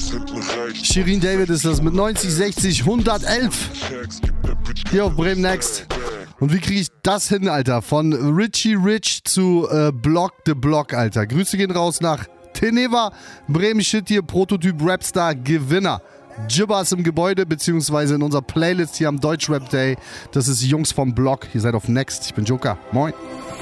Shirin David ist das mit 90, 60, 111. Hier auf Bremen Next. Und wie kriege ich das hin, Alter? Von Richie Rich zu Block the Block, Alter. Grüße gehen raus nach Teneva. Bremen Shit hier, Prototyp Rapstar Gewinner. Jibbers im Gebäude, beziehungsweise in unserer Playlist hier am Deutschrap Day. Das ist Jungs vom Block. Ihr seid auf Next. Ich bin Joker. Moin.